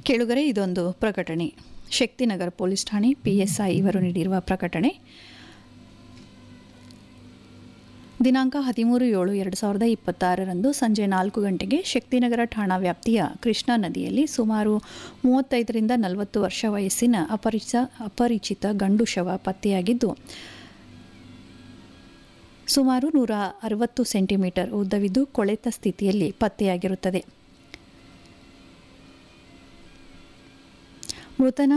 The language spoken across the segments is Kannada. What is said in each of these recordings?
ಕೇಳುಗರೆ, ಇದೊಂದು ಪ್ರಕಟಣೆ. ಶಕ್ತಿನಗರ ಪೊಲೀಸ್ ಠಾಣೆ PSI ಇವರು ನೀಡಿರುವ ಪ್ರಕಟಣೆ. ದಿನಾಂಕ 13/7/2026 ಸಂಜೆ 4 ಗಂಟೆಗೆ ಶಕ್ತಿನಗರ ಠಾಣಾ ವ್ಯಾಪ್ತಿಯ ಕೃಷ್ಣಾ ನದಿಯಲ್ಲಿ ಸುಮಾರು 35ರಿಂದ 40 ವರ್ಷ ವಯಸ್ಸಿನ ಅಪರಿಚಿತ ಗಂಡು ಶವ ಪತ್ತೆಯಾಗಿದ್ದು, ಸುಮಾರು 160 ಸೆಂಟಿಮೀಟರ್ ಉದ್ದವಿದ್ದು ಕೊಳೆತ ಸ್ಥಿತಿಯಲ್ಲಿ ಪತ್ತೆಯಾಗಿರುತ್ತದೆ. ಮೃತನ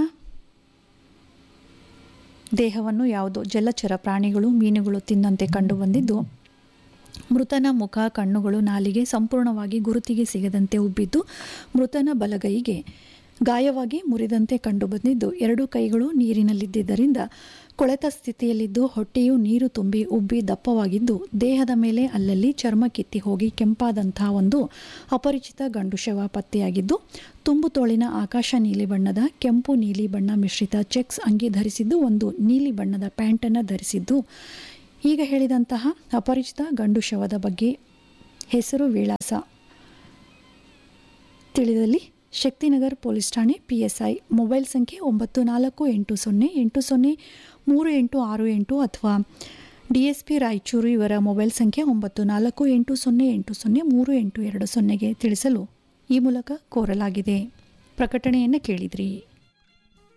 ದೇಹವನ್ನು ಯಾವುದೋ ಜಲಚರ ಪ್ರಾಣಿಗಳು, ಮೀನುಗಳು ತಿಂದಂತೆ ಕಂಡುಬಂದಿದ್ದು, ಮೃತನ ಮುಖ, ಕಣ್ಣುಗಳು, ನಾಲಿಗೆ ಸಂಪೂರ್ಣವಾಗಿ ಗುರುತಿಗೆ ಸಿಗದಂತೆ ಉಬ್ಬಿದ್ದು, ಮೃತನ ಬಲಗೈಗೆ ಗಾಯವಾಗಿ ಮುರಿದಂತೆ ಕಂಡುಬಂದಿದ್ದು, 2 ಕೈಗಳು ನೀರಿನಲ್ಲಿದ್ದರಿಂದ ಕೊಳೆತ ಸ್ಥಿತಿಯಲ್ಲಿದ್ದು, ಹೊಟ್ಟೆಯು ನೀರು ತುಂಬಿ ಉಬ್ಬಿ ದಪ್ಪವಾಗಿದ್ದು, ದೇಹದ ಮೇಲೆ ಅಲ್ಲಲ್ಲಿ ಚರ್ಮ ಕಿತ್ತಿ ಹೋಗಿ ಕೆಂಪಾದಂತಹ ಒಂದು ಅಪರಿಚಿತ ಗಂಡು ಶವ ಪತ್ತೆಯಾಗಿದ್ದು, ತುಂಬು ತೋಳಿನ ಆಕಾಶ ನೀಲಿ ಬಣ್ಣದ, ಕೆಂಪು ನೀಲಿ ಬಣ್ಣ ಮಿಶ್ರಿತ ಚೆಕ್ಸ್ ಅಂಗಿ ಧರಿಸಿದ್ದು, ಒಂದು ನೀಲಿ ಬಣ್ಣದ ಪ್ಯಾಂಟನ್ನು ಧರಿಸಿದ್ದು, ಈಗ ಹೇಳಿದಂತಹ ಅಪರಿಚಿತ ಗಂಡು ಶವದ ಬಗ್ಗೆ ಹೆಸರು, ವಿಳಾಸ ತಿಳಿದಲ್ಲಿ ಶಕ್ತಿನಗರ್ ಪೊಲೀಸ್ ಠಾಣೆ PSI ಮೊಬೈಲ್ ಸಂಖ್ಯೆ 9480803868 ಅಥವಾ DSP ರಾಯಚೂರು ಇವರ ಮೊಬೈಲ್ ಸಂಖ್ಯೆ 9480803820ಗೆ ತಿಳಿಸಲು ಈ ಮೂಲಕ ಕೋರಲಾಗಿದೆ. ಪ್ರಕಟಣೆಯನ್ನು ಕೇಳಿದ್ರಿ.